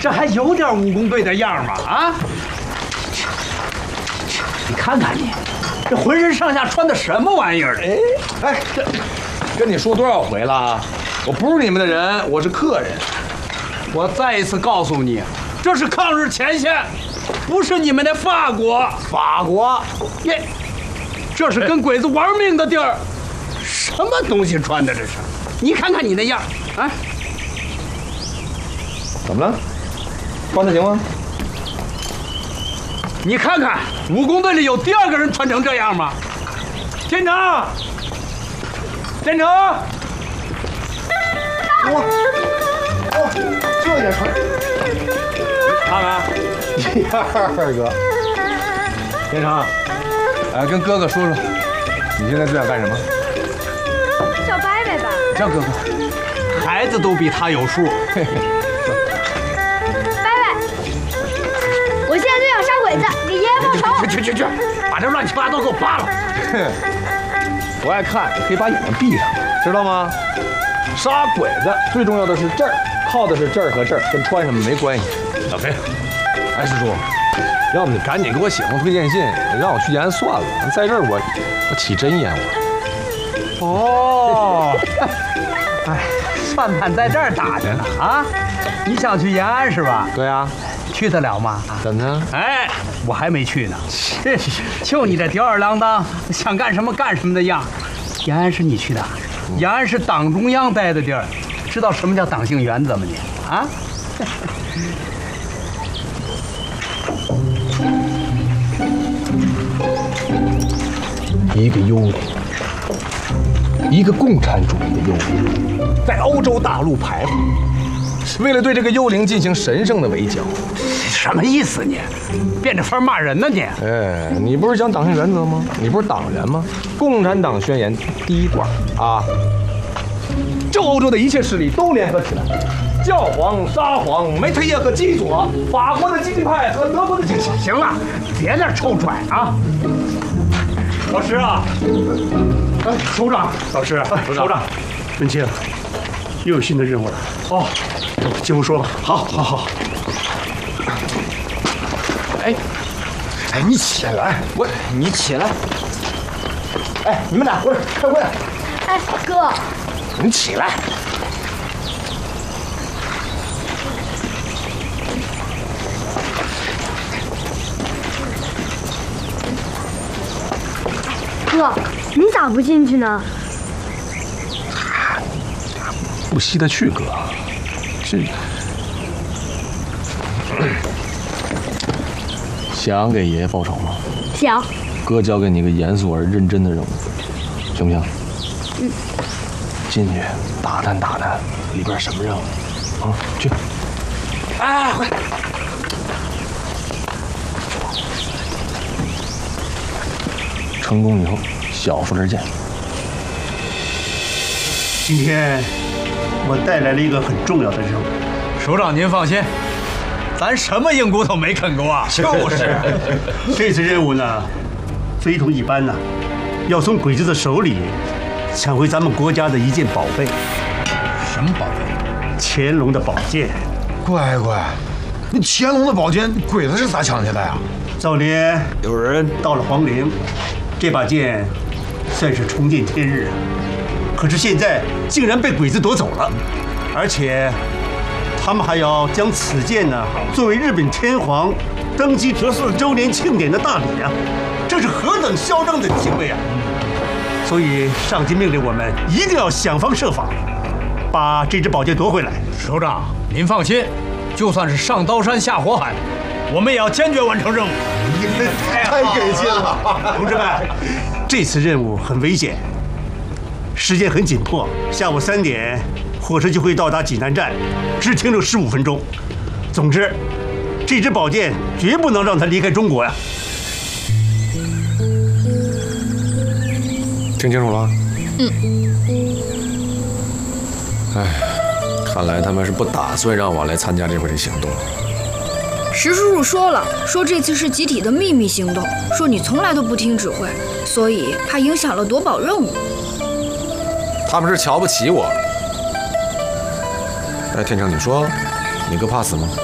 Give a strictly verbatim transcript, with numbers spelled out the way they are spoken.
这还有点武工队的样吗？啊！你看看你，这浑身上下穿的什么玩意儿？ 哎哎，这跟你说多少回了？我不是你们的人，我是客人。 我再一次告诉你，这是抗日前线，不是你们的法国。 法国， 耶，这是跟鬼子玩命的地儿。什么东西穿的这是？你看看你那样啊！ 怎么了？穿的行吗？ 你看看，武工队里有第二个人穿成这样吗？天成，天成， 哇哇，这也穿？ 看看， 第二个，天成，哎，跟哥哥说说，你现在最想干什么？ 叫伯伯吧。 叫哥哥，孩子都比他有数。嘿嘿。 我现在就想杀鬼子，给爷爷报仇。 去去去去，把这乱七八糟给我扒了！ 哼，不爱看，可以把眼睛闭上，知道吗？杀鬼子最重要的是这儿，靠的是这儿和这儿，跟穿什么没关系。小飞，哎，师叔，要不你赶紧给我写封推荐信，让我去延安算了。在这儿我我起真烟我。 哦，哎，算盘在这儿打着呢啊！你想去延安是吧？ 对啊。 去得了吗？ 怎么呢？ 哎，我还没去呢。就你这吊儿郎当，想干什么干什么的样。延安是你去的，延安是党中央待的地儿，知道什么叫党性原则吗你？啊？一个幽灵，一个共产主义的幽灵，在欧洲大陆徘徊。 为了对这个幽灵进行神圣的围剿， 什么意思你？变着法骂人呢你？ 哎，你不是讲党性原则吗？你不是党员吗？共产党宣言第一段啊，就欧洲的一切势力都联合起来，教皇、沙皇、梅特耶和基佐，法国的激进派和德国的激进。 行了，别在这臭拽啊！老师啊，哎，首长，老师，首长，文清，又有新的任务了。哦。进屋说吧。好，好，好。 哎，哎，你起来！我， 你起来！ 哎，你们俩过来开会。 哎，哥， 你起来！ 哥，你咋不进去呢？ 不稀得去，哥。这想给爷爷报仇吗？ 想。 哥交给你一个严肃而认真的任务，行不行？ 嗯。 进去打探打探里边什么任务，啊，去。哎，快！成功以后，小数人见。 今天我带来了一个很重要的任务。 首长您放心，咱什么硬骨头没啃过啊？ 就是。这次任务呢，非同一般呐，要从鬼子的手里抢回咱们国家的一件宝贝。 什么宝贝？ 乾隆的宝剑。 乖乖，那乾隆的宝剑，鬼子是咋抢下来啊？ 早年有人到了皇陵，这把剑算是重见天日啊。可是现在竟然被鬼子夺走了，而且他们还要将此剑呢作为日本天皇登基十四周年庆典的大礼啊！这是何等嚣张的行为啊！所以上级命令我们一定要想方设法把这支宝剑夺回来。 首长，您放心，就算是上刀山下火海，我们也要坚决完成任务。 太给劲了， 同志们，这次任务很危险。时间很紧迫，下午三点，火车就会到达济南站，只停留十五分钟。总之，这支宝剑绝不能让它离开中国呀！ 听清楚了？ 嗯。 哎，看来他们是不打算让我来参加这回的行动。 石叔叔说了，说这次是集体的秘密行动，说你从来都不听指挥，所以怕影响了夺宝任务。 他们是瞧不起我。哎，天成，你说，你哥怕死吗？